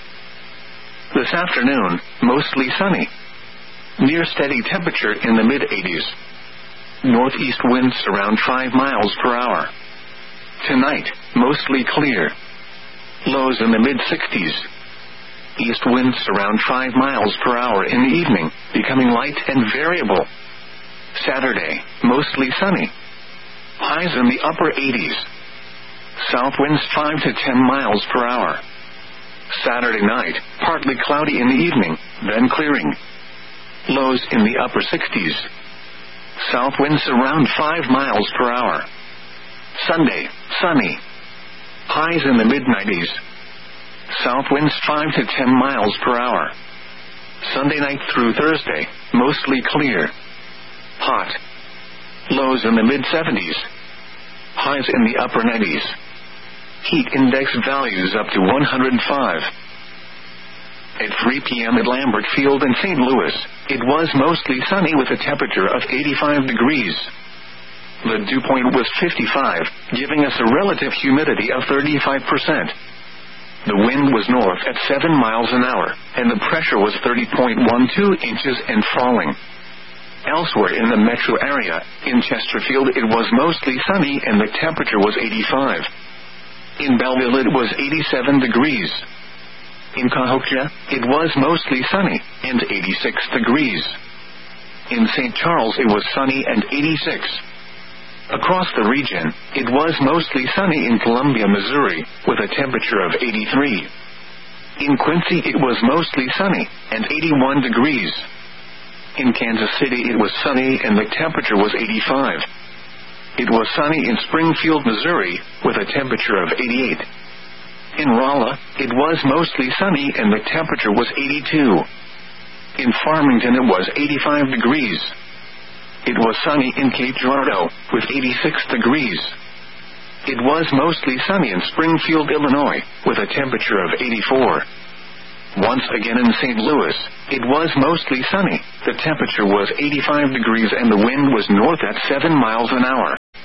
This afternoon, mostly sunny. Near steady temperature in the mid eighties. Northeast winds around five miles per hour. Tonight, mostly clear. Lows in the mid sixties. East winds around five miles per hour in the evening, becoming light and variable. Saturday, mostly sunny. Highs in the upper eighties. South winds five to ten miles per hour. Saturday night, partly cloudy in the evening, then clearing. Lows in the upper sixties. South winds around five miles per hour. Sunday, sunny. Highs in the mid nineties. South winds five to ten miles per hour. Sunday night through Thursday, mostly clear. Hot. Lows in the mid seventies. Highs in the upper nineties. Heat index values up to one hundred five. At three p.m. at Lambert Field in Saint Louis, it was mostly sunny with a temperature of eighty-five degrees. The dew point was fifty-five, giving us a relative humidity of thirty-five percent. The wind was north at seven miles an hour, and the pressure was thirty point one two inches and falling. Elsewhere in the metro area, in Chesterfield it was mostly sunny and the temperature was eighty-five. In Belleville it was eighty-seven degrees. In Cahokia, it was mostly sunny and eighty-six degrees. In Saint Charles it was sunny and eighty-six. Across the region, it was mostly sunny in Columbia, Missouri, with a temperature of eighty-three. In Quincy it was mostly sunny and eighty-one degrees. In Kansas City it was sunny and the temperature was eighty-five. It was sunny in Springfield, Missouri, with a temperature of eighty-eight. In Rolla, it was mostly sunny and the temperature was eighty-two. In Farmington it was eighty-five degrees. It was sunny in Cape Girardeau, with eighty-six degrees. It was mostly sunny in Springfield, Illinois, with a temperature of eighty-four. Once again in Saint Louis, it was mostly sunny, the temperature was eighty-five degrees and the wind was north at seven miles an hour.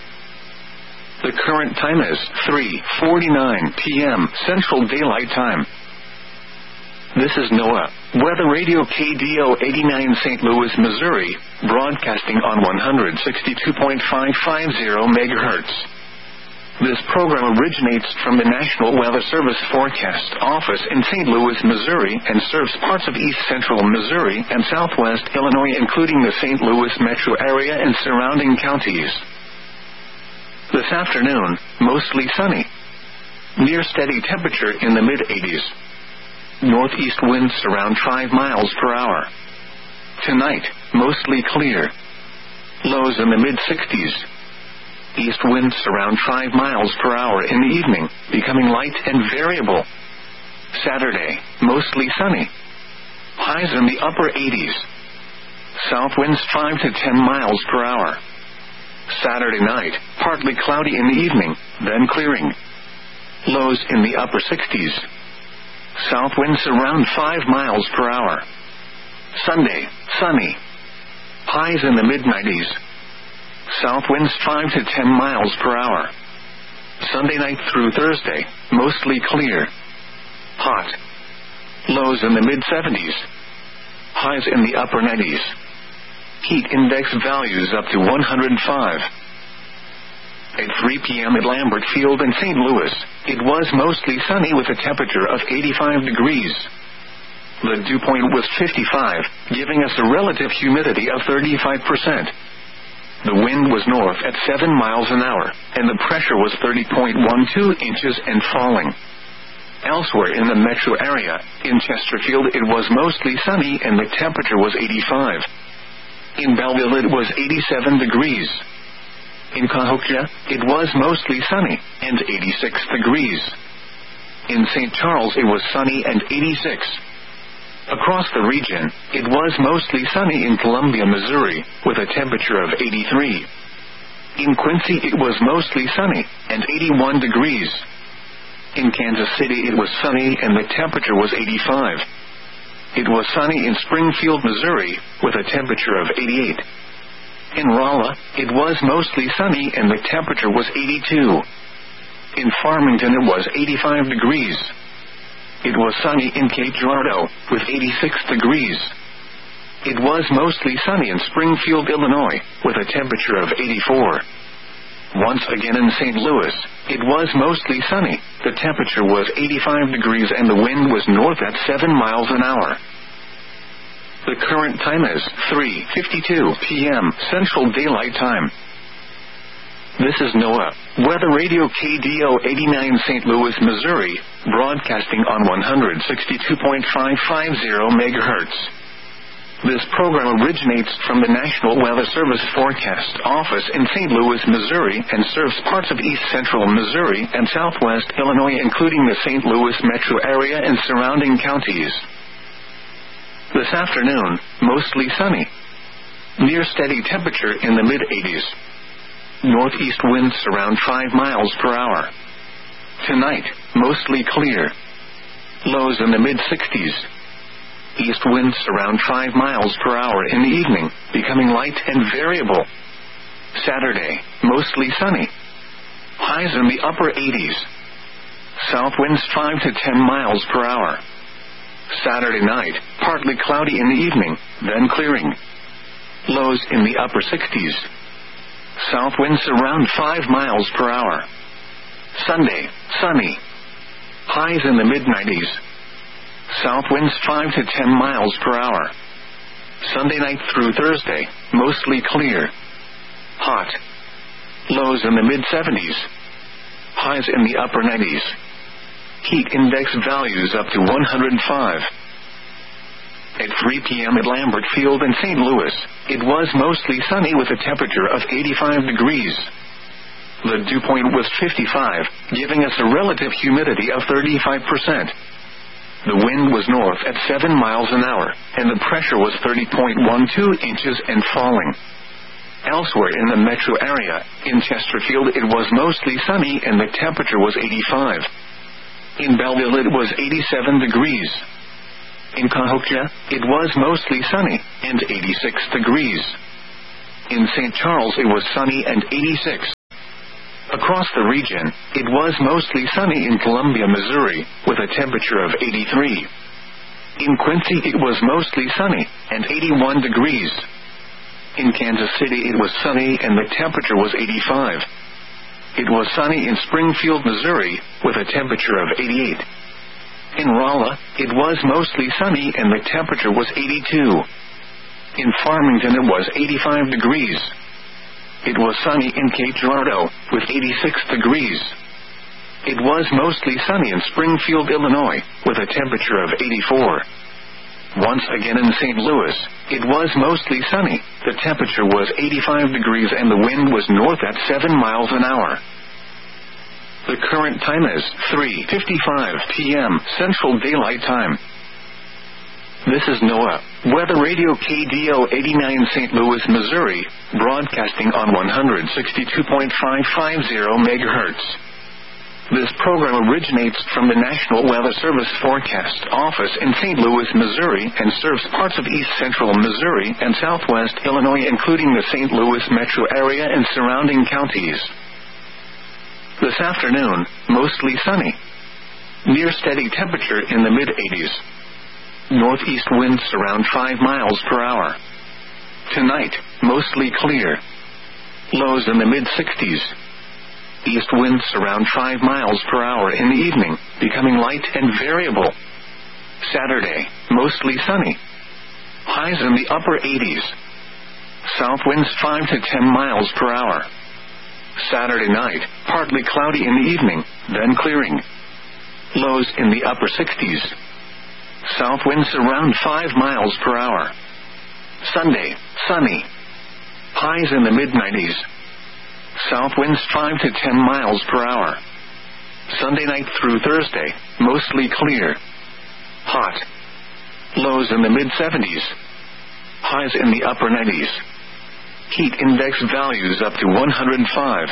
The current time is three forty-nine p.m. Central Daylight Time. This is NOAA Weather Radio K D O eighty-nine Saint Louis, Missouri, broadcasting on one sixty-two point five five zero megahertz. This program originates from the National Weather Service Forecast Office in Saint Louis, Missouri, and serves parts of east central Missouri and southwest Illinois, including the Saint Louis metro area and surrounding counties. This afternoon, mostly sunny. Near steady temperature in the mid-eighties. Northeast winds around five miles per hour. Tonight, mostly clear. Lows in the mid-sixties. East winds around five miles per hour in the evening, becoming light and variable. Saturday, mostly sunny. Highs in the upper eighties. South winds five to ten miles per hour. Saturday night, partly cloudy in the evening, then clearing. Lows in the upper sixties. South winds around five miles per hour. Sunday, sunny. Highs in the mid-nineties. South winds five to ten miles per hour. Sunday night through Thursday, mostly clear. Hot. Lows in the mid-seventies. Highs in the upper nineties. Heat index values up to one hundred five. At three p.m. at Lambert Field in Saint Louis, it was mostly sunny with a temperature of eighty-five degrees. The dew point was fifty-five, giving us a relative humidity of thirty-five percent. The wind was north at seven miles an hour, and the pressure was thirty point one two inches and falling. Elsewhere in the metro area, in Chesterfield it was mostly sunny and the temperature was eighty-five. In Belleville it was eighty-seven degrees. In Cahokia, it was mostly sunny, and eighty-six degrees. In Saint Charles it was sunny and eighty-six. Across the region, it was mostly sunny in Columbia, Missouri, with a temperature of eighty-three. In Quincy it was mostly sunny, and eighty-one degrees. In Kansas City it was sunny and the temperature was eighty-five. It was sunny in Springfield, Missouri, with a temperature of eighty-eight. In Rolla, it was mostly sunny and the temperature was eighty-two. In Farmington it was eighty-five degrees. It was sunny in Cape Girardeau, with eighty-six degrees. It was mostly sunny in Springfield, Illinois, with a temperature of eighty-four. Once again in Saint Louis, it was mostly sunny, the temperature was eighty-five degrees and the wind was north at seven miles an hour. The current time is three fifty-two p.m. Central Daylight Time. This is NOAA Weather Radio K D O eighty-nine Saint Louis, Missouri, broadcasting on one sixty-two point five five zero megahertz. This program originates from the National Weather Service Forecast Office in Saint Louis, Missouri, and serves parts of east central Missouri and southwest Illinois, including the Saint Louis metro area and surrounding counties. This afternoon, mostly sunny. Near steady temperature in the mid-eighties. Northeast winds around five miles per hour. Tonight, mostly clear. Lows in the mid-sixties. East winds around five miles per hour in the evening, becoming light and variable. Saturday, mostly sunny. Highs in the upper eighties. South winds five to ten miles per hour. Saturday night, partly cloudy in the evening, then clearing. Lows in the upper sixties. South winds around five miles per hour. Sunday, sunny. Highs in the mid-nineties. South winds five to ten miles per hour. Sunday night through Thursday, mostly clear. Hot. Lows in the mid-seventies. Highs in the upper nineties. Heat index values up to one hundred five. At three p.m. at Lambert Field in Saint Louis, it was mostly sunny with a temperature of eighty-five degrees. The dew point was fifty-five, giving us a relative humidity of thirty-five percent. The wind was north at seven miles an hour, and the pressure was thirty point one two inches and falling. Elsewhere in the metro area, in Chesterfield it was mostly sunny and the temperature was eighty-five. In Belleville it was eighty-seven degrees. In Cahokia, it was mostly sunny, and eighty-six degrees. In Saint Charles it was sunny and eighty-six. Across the region, it was mostly sunny in Columbia, Missouri, with a temperature of eighty-three. In Quincy, it was mostly sunny, and eighty-one degrees. In Kansas City, it was sunny and the temperature was eighty-five. It was sunny in Springfield, Missouri, with a temperature of eighty-eight. In Rolla, it was mostly sunny and the temperature was eighty-two. In Farmington, it was eighty-five degrees. It was sunny in Cape Girardeau, with eighty-six degrees. It was mostly sunny in Springfield, Illinois, with a temperature of eighty-four. Once again in Saint Louis, it was mostly sunny, the temperature was eighty-five degrees and the wind was north at seven miles an hour. The current time is three fifty-five p.m. Central Daylight Time. This is NOAA Weather Radio K D O eighty-nine Saint Louis, Missouri, broadcasting on one sixty-two point five five zero megahertz. This program originates from the National Weather Service Forecast Office in Saint Louis, Missouri, and serves parts of east central Missouri and southwest Illinois, including the Saint Louis metro area and surrounding counties. This afternoon, mostly sunny. Near steady temperature in the mid-eighties. Northeast winds around five miles per hour. Tonight, mostly clear. Lows in the mid-sixties. East winds around five miles per hour in the evening, becoming light and variable. Saturday, mostly sunny. Highs in the upper eighties. South winds five to ten miles per hour. Saturday night, partly cloudy in the evening, then clearing. Lows in the upper sixties. South winds around five miles per hour. Sunday, sunny. Highs in the mid-nineties. South winds five to ten miles per hour. Sunday night through Thursday, mostly clear. Hot. Lows in the mid-seventies. Highs in the upper nineties. Heat index values up to one hundred five.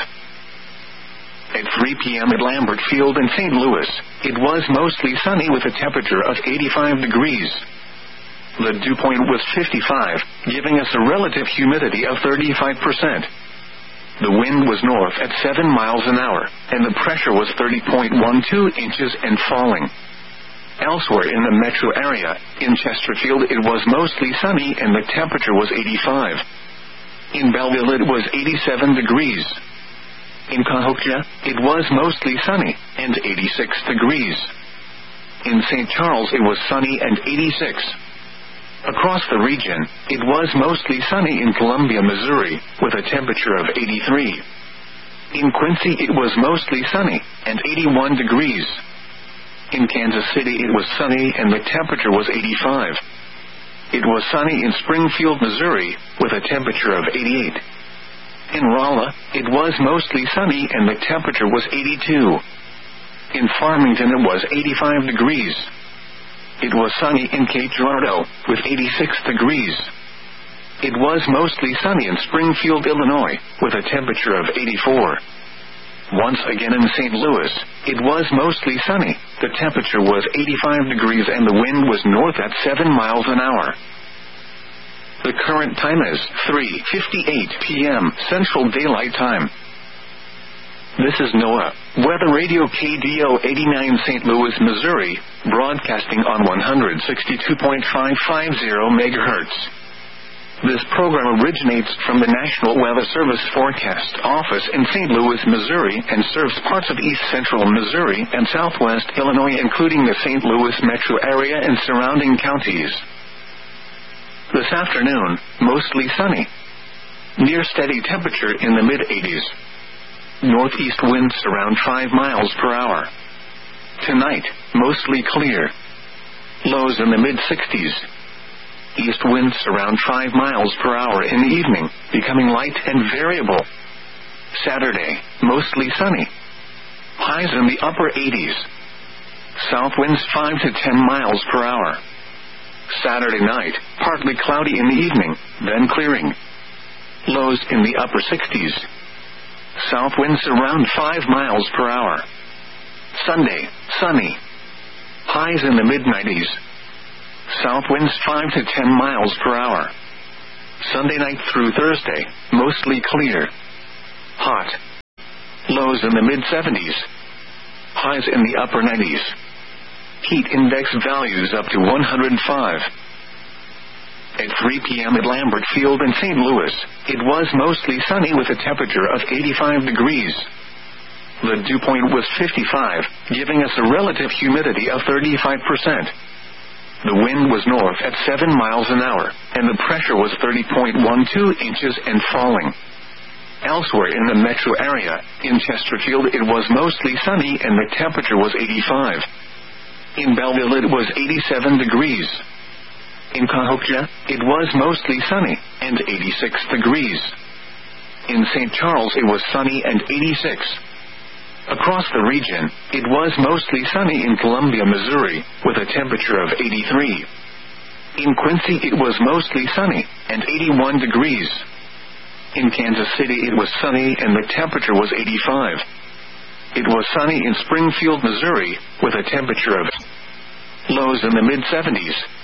At three p.m. at Lambert Field in Saint Louis, it was mostly sunny with a temperature of eighty-five degrees. The dew point was fifty-five, giving us a relative humidity of thirty-five percent. The wind was north at seven miles an hour, and the pressure was thirty point one two inches and falling. Elsewhere in the metro area, in Chesterfield, it was mostly sunny and the temperature was eighty-five. In Belleville, it was eighty-seven degrees. In Cahokia, it was mostly sunny and eighty-six degrees. In Saint Charles, it was sunny and eighty-six. Across the region, it was mostly sunny in Columbia, Missouri, with a temperature of eighty-three. In Quincy, it was mostly sunny and eighty-one degrees. In Kansas City, it was sunny and the temperature was eighty-five. It was sunny in Springfield, Missouri, with a temperature of eighty-eight. In Rolla, it was mostly sunny and the temperature was eighty-two. In Farmington, it was eighty-five degrees. It was sunny in Cape Girardeau, with eighty-six degrees. It was mostly sunny in Springfield, Illinois, with a temperature of eighty-four. Once again in Saint Louis, it was mostly sunny, the temperature was eighty-five degrees and the wind was north at seven miles an hour. The current time is three fifty-eight p.m. Central Daylight Time. This is NOAA Weather Radio K D O eighty-nine Saint Louis, Missouri, broadcasting on one sixty-two point five five zero megahertz. This program originates from the National Weather Service Forecast Office in Saint Louis, Missouri, and serves parts of east central Missouri and southwest Illinois, including the Saint Louis metro area and surrounding counties. This afternoon, mostly sunny. Near steady temperature in the mid-eighties. Northeast winds around five miles per hour. Tonight, mostly clear. Lows in the mid-sixties. East winds around five miles per hour in the evening, becoming light and variable. Saturday, mostly sunny. Highs in the upper eighties. South winds five to ten miles per hour. Saturday night, partly cloudy in the evening, then clearing. Lows in the upper sixties. South winds around five miles per hour. Sunday, sunny. Highs in the mid-nineties. South winds five to ten miles per hour. Sunday night through Thursday, mostly clear. Hot. Lows Lows in the mid seventies. Highs in the upper nineties. Heat index values up to one hundred five. At three p.m. at Lambert Field in Saint Louis, it was mostly sunny with a temperature of eighty-five degrees. The dew point was fifty-five, giving us a relative humidity of thirty-five percent. The wind was north at seven miles an hour, and the pressure was thirty point one two inches and falling. Elsewhere in the metro area, in Chesterfield it was mostly sunny and the temperature was eighty-five. In Belleville it was eighty-seven degrees. In Cahokia, it was mostly sunny, and eighty-six degrees. In Saint Charles it was sunny and eighty-six. Across the region, it was mostly sunny in Columbia, Missouri, with a temperature of eighty-three. In Quincy it was mostly sunny, and eighty-one degrees. In Kansas City it was sunny and the temperature was eighty-five. It was sunny in Springfield, Missouri, with a temperature of lows in the mid seventies.